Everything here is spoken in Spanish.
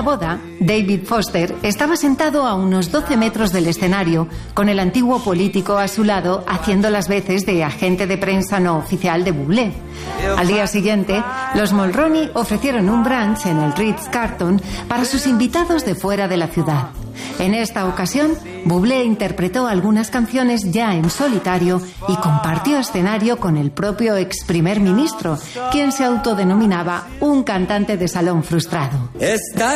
la boda, David Foster estaba sentado a unos 12 metros del escenario, con el antiguo político a su lado, haciendo las veces de agente de prensa no oficial de Bublé. Al día siguiente, los Mulroney ofrecieron un brunch en el Ritz-Carlton para sus invitados de fuera de la ciudad. En esta ocasión, Bublé interpretó algunas canciones ya en solitario y compartió escenario con el propio ex primer ministro, quien se autodenominaba un cantante de salón frustrado.